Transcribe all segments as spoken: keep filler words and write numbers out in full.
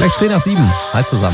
Gleich zehn nach sieben. Hi zusammen.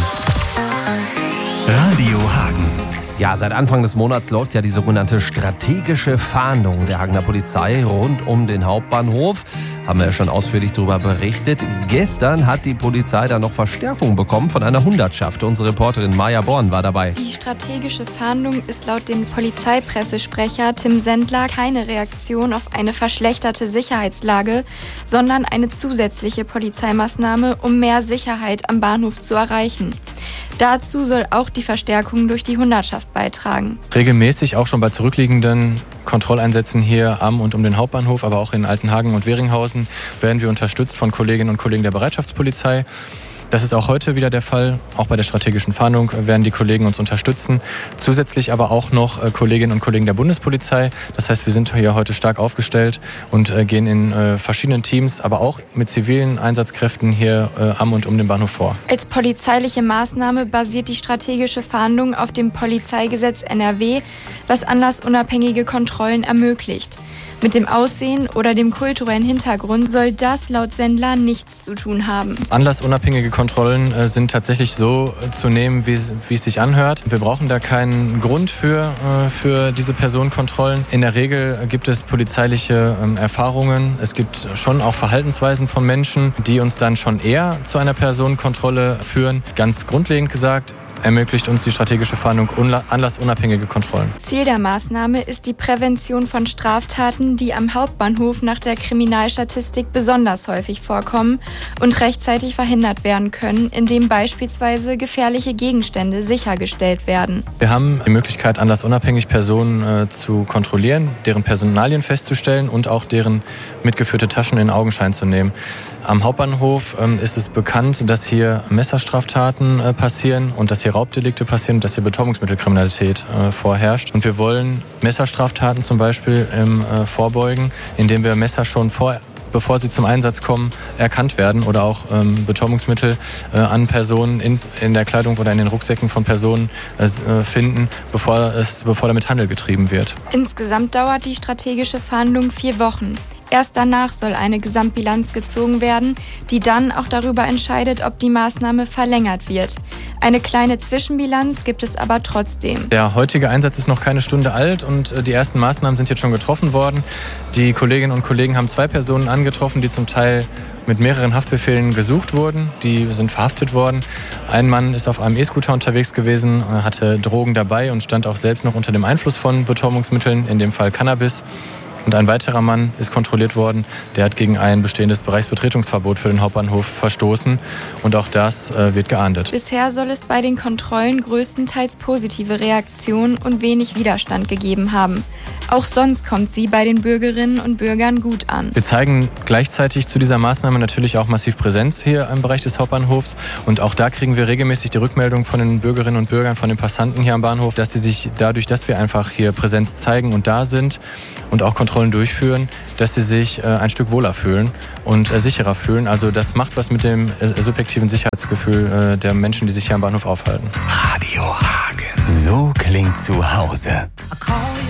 Radio Hagen. Ja, seit Anfang des Monats läuft ja die sogenannte strategische Fahndung der Hagener Polizei rund um den Hauptbahnhof. Haben wir ja schon ausführlich darüber berichtet. Gestern hat die Polizei da noch Verstärkung bekommen von einer Hundertschaft. Unsere Reporterin Maja Born war dabei. Die strategische Fahndung ist laut dem Polizeipressesprecher Tim Sendler keine Reaktion auf eine verschlechterte Sicherheitslage, sondern eine zusätzliche Polizeimaßnahme, um mehr Sicherheit am Bahnhof zu erreichen. Dazu soll auch die Verstärkung durch die Hundertschaft beitragen. Regelmäßig auch schon bei zurückliegenden Kontrolleinsätzen hier am und um den Hauptbahnhof, aber auch in Altenhagen und Weringhausen werden wir unterstützt von Kolleginnen und Kollegen der Bereitschaftspolizei. Das ist auch heute wieder der Fall. Auch bei der strategischen Fahndung werden die Kollegen uns unterstützen. Zusätzlich aber auch noch Kolleginnen und Kollegen der Bundespolizei. Das heißt, wir sind hier heute stark aufgestellt und gehen in verschiedenen Teams, aber auch mit zivilen Einsatzkräften hier am und um den Bahnhof vor. Als polizeiliche Maßnahme basiert die strategische Fahndung auf dem Polizeigesetz N R W, was anlassunabhängige Kontrollen ermöglicht. Mit dem Aussehen oder dem kulturellen Hintergrund soll das laut Sendler nichts zu tun haben. Anlassunabhängige Kontrollen äh, sind tatsächlich so äh, zu nehmen, wie es sich anhört. Wir brauchen da keinen Grund für, äh, für diese Personenkontrollen. In der Regel gibt es polizeiliche äh, Erfahrungen. Es gibt schon auch Verhaltensweisen von Menschen, die uns dann schon eher zu einer Personenkontrolle führen. Ganz grundlegend gesagt, ermöglicht uns die strategische Fahndung anlassunabhängige Kontrollen. Ziel der Maßnahme ist die Prävention von Straftaten, die am Hauptbahnhof nach der Kriminalstatistik besonders häufig vorkommen und rechtzeitig verhindert werden können, indem beispielsweise gefährliche Gegenstände sichergestellt werden. Wir haben die Möglichkeit, anlassunabhängig Personen äh, zu kontrollieren, deren Personalien festzustellen und auch deren mitgeführte Taschen in Augenschein zu nehmen. Am Hauptbahnhof ähm, ist es bekannt, dass hier Messerstraftaten äh, passieren und dass hier Raubdelikte passieren und dass hier Betäubungsmittelkriminalität äh, vorherrscht. Und wir wollen Messerstraftaten zum Beispiel ähm, äh, vorbeugen, indem wir Messer schon vor bevor sie zum Einsatz kommen, erkannt werden oder auch ähm, Betäubungsmittel äh, an Personen in, in der Kleidung oder in den Rucksäcken von Personen äh, finden, bevor, es, bevor damit Handel getrieben wird. Insgesamt dauert die strategische Fahndung vier Wochen. Erst danach soll eine Gesamtbilanz gezogen werden, die dann auch darüber entscheidet, ob die Maßnahme verlängert wird. Eine kleine Zwischenbilanz gibt es aber trotzdem. Der heutige Einsatz ist noch keine Stunde alt und die ersten Maßnahmen sind jetzt schon getroffen worden. Die Kolleginnen und Kollegen haben zwei Personen angetroffen, die zum Teil mit mehreren Haftbefehlen gesucht wurden. Die sind verhaftet worden. Ein Mann ist auf einem E-Scooter unterwegs gewesen, hatte Drogen dabei und stand auch selbst noch unter dem Einfluss von Betäubungsmitteln, in dem Fall Cannabis. Und ein weiterer Mann ist kontrolliert worden, der hat gegen ein bestehendes Bereichsbetretungsverbot für den Hauptbahnhof verstoßen und auch das äh, wird geahndet. Bisher soll es bei den Kontrollen größtenteils positive Reaktionen und wenig Widerstand gegeben haben. Auch sonst kommt sie bei den Bürgerinnen und Bürgern gut an. Wir zeigen gleichzeitig zu dieser Maßnahme natürlich auch massiv Präsenz hier im Bereich des Hauptbahnhofs und auch da kriegen wir regelmäßig die Rückmeldung von den Bürgerinnen und Bürgern, von den Passanten hier am Bahnhof, dass sie sich dadurch, dass wir einfach hier Präsenz zeigen und da sind und auch Kontrollen durchführen, dass sie sich äh, ein Stück wohler fühlen und äh, sicherer fühlen. Also das macht was mit dem äh, subjektiven Sicherheitsgefühl äh, der Menschen, die sich hier am Bahnhof aufhalten. Radio Hagen. So klingt zu Hause.